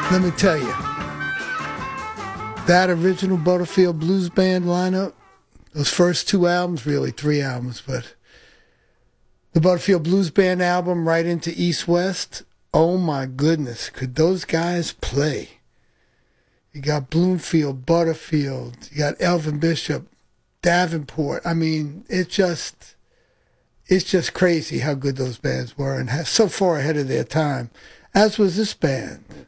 Let me tell you, that original Butterfield Blues Band lineup, those first two albums, really three albums, but the Butterfield Blues Band album right into East West, oh my goodness, could those guys play? You got Bloomfield, Butterfield, you got Elvin Bishop, Davenport. I mean, it's just crazy how good those bands were and so far ahead of their time, as was this band.